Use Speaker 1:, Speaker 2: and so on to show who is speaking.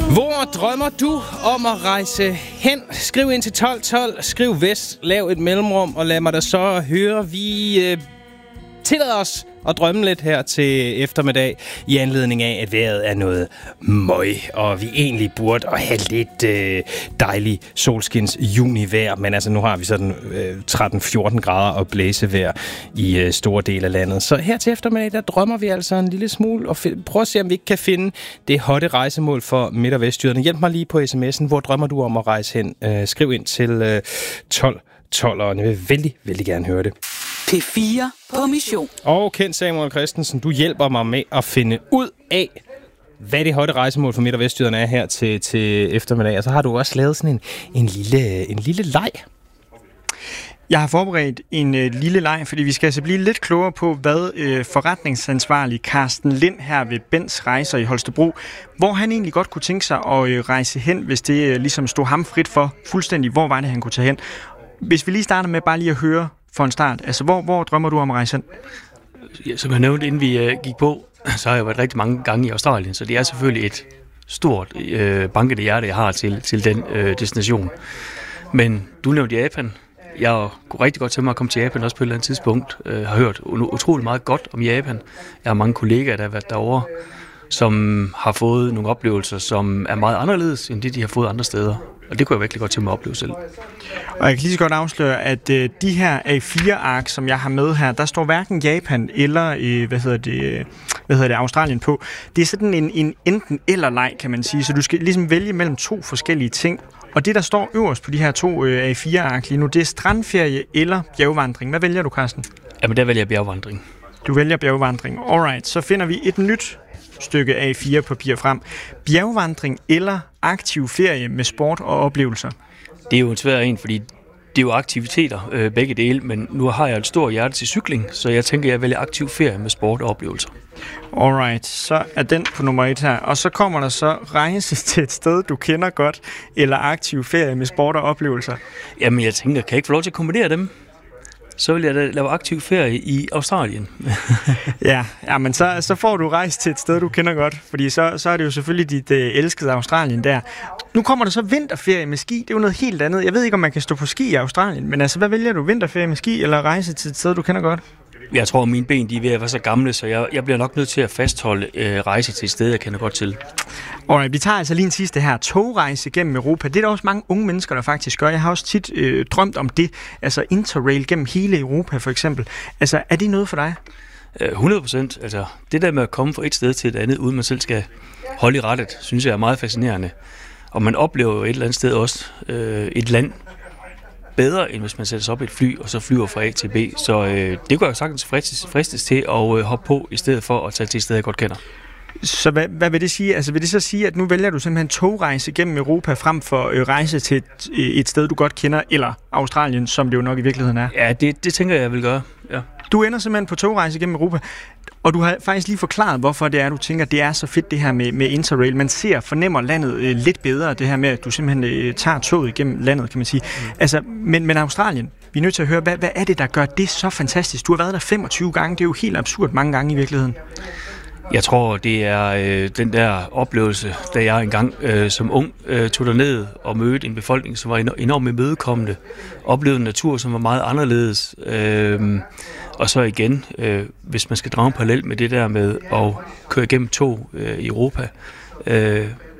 Speaker 1: Hvor drømmer du om at rejse hen? Skriv ind til 1212, skriv vest, lav et mellemrum, og lad mig da så høre. Vi tillader os at drømme lidt her til eftermiddag i anledning af, at vejret er noget møg, og vi egentlig burde have lidt dejlig solskins junivejr, men altså nu har vi sådan 13-14 grader og blæsevejr i store dele af landet. Så her til eftermiddag, der drømmer vi altså en lille smule, og prøv at se, om vi ikke kan finde det hotte rejsemål for Midt- og Vestjyderne. Hjælp mig lige på sms'en. Hvor drømmer du om at rejse hen? Skriv ind til 1212, og jeg vil vældig, vældig gerne høre det.
Speaker 2: P4 på mission.
Speaker 1: Og Kent Samuel Christensen, du hjælper mig med at finde ud af, hvad det hotte rejsemål for Midt- og Vestjyderne er her til eftermiddag. Og så har du også lavet sådan en lille leg.
Speaker 3: Jeg har forberedt en lille leg, fordi vi skal altså blive lidt klogere på, hvad forretningsansvarlig Carsten Lind her ved Bens Rejser i Holstebro, hvor han egentlig godt kunne tænke sig at rejse hen, hvis det ligesom stod ham frit for fuldstændig, hvor var det, han kunne tage hen. Hvis vi lige starter med bare lige at høre for en start, altså hvor drømmer du om at rejse hen?
Speaker 4: Ja, som jeg nævnte, inden vi gik på, så har jeg været rigtig mange gange i Australien, så det er selvfølgelig et stort bankende hjerte, jeg har til den destination. Men du nævnte Japan. Jeg kunne rigtig godt tænke mig at komme til Japan også på et eller andet tidspunkt. Har hørt utrolig meget godt om Japan. Jeg har mange kollegaer, der har været derovre, som har fået nogle oplevelser, som er meget anderledes, end de har fået andre steder. Og det kunne jeg virkelig godt tænke mig at opleve selv.
Speaker 3: Og jeg kan lige så godt afsløre, at de her A4-ark, som jeg har med her, der står hverken Japan eller Australien på. Det er sådan en enten eller leg, kan man sige. Så du skal ligesom vælge mellem to forskellige ting. Og det, der står øverst på de her to A4-ark lige nu, det er strandferie eller bjergvandring. Hvad vælger du, Carsten?
Speaker 4: Jamen, der vælger jeg bjergvandring.
Speaker 3: Du vælger bjergvandring. Alright, så finder vi et nyt stykke A4-papir frem. Bjergvandring eller aktiv ferie med sport og oplevelser?
Speaker 4: Det er jo en svær en, fordi det er jo aktiviteter, begge dele, men nu har jeg et stort hjerte til cykling, så jeg tænker, at jeg vælger aktiv ferie med sport og oplevelser.
Speaker 3: Alright, så er den på nummer 1 her. Og så kommer der så rejse til et sted, du kender godt, eller aktiv ferie med sport og oplevelser.
Speaker 4: Jamen, jeg tænker, kan jeg ikke få lov til at kombinere dem? Så vil jeg da lave aktiv ferie i Australien.
Speaker 3: ja, men så får du rejst til et sted, du kender godt, fordi så er det jo selvfølgelig dit elskede Australien der. Nu kommer der så vinterferie med ski, det er jo noget helt andet. Jeg ved ikke, om man kan stå på ski i Australien, men altså, hvad vælger du? Vinterferie med ski eller rejse til et sted, du kender godt?
Speaker 4: Jeg tror, at mine ben de er ved at være så gamle, så jeg bliver nok nødt til at fastholde rejse til et sted, jeg kender godt til.
Speaker 3: Alright, vi tager altså lige en sidste her. Togrejse gennem Europa. Det er der også mange unge mennesker, der faktisk gør. Jeg har også tit drømt om det. Altså Interrail gennem hele Europa for eksempel. Altså, er det noget for dig?
Speaker 4: 100%. Altså, det der med at komme fra et sted til et andet, uden man selv skal holde i rettet, synes jeg er meget fascinerende. Og man oplever jo et eller andet sted også et land bedre, end hvis man sætter sig op i et fly, og så flyver fra A til B. Så det går jo sagtens fristes til at hoppe på, i stedet for at tage til et sted, jeg godt kender.
Speaker 3: Så hvad vil det sige? Altså vil det så sige, at nu vælger du simpelthen togrejse gennem Europa, frem for rejse til et sted, du godt kender, eller Australien, som det jo nok i virkeligheden er?
Speaker 4: Ja, det tænker jeg vil gøre, ja. Du
Speaker 3: ender simpelthen på togrejse gennem Europa, og du har faktisk lige forklaret, hvorfor det er, du tænker, det er så fedt det her med Interrail. Man fornemmer landet lidt bedre, det her med, at du simpelthen tager toget igennem landet, kan man sige. Altså, men Australien, vi er nødt til at høre, hvad er det, der gør det så fantastisk? Du har været der 25 gange, det er jo helt absurd mange gange i virkeligheden.
Speaker 4: Jeg tror, det er den der oplevelse, da jeg engang som ung tog derned og mødte en befolkning, som var enormt imødekommende, oplevede en natur, som var meget anderledes. Og så igen, hvis man skal drage en parallel med det der med at køre igennem tog i Europa,